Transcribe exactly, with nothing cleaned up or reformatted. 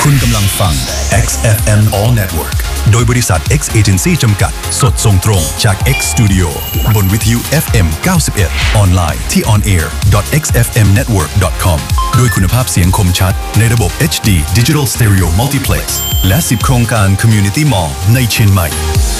คุณกำลังฟัง เอ็กซ์ เอฟ เอ็ม All Network โดยบริษัท X Agency จำกัดสดส่งตรงจาก X Studio บนวิทยุ เอฟ เอ็ม เก้าสิบเอ็ด ออนไลน์ที่ on air dot x f m network dot com ด้วยคุณภาพเสียงคมชัดในระบบ เอช ดี Digital Stereo Multiplex และสิบโครงการ Community Mall ในเชียงใหม่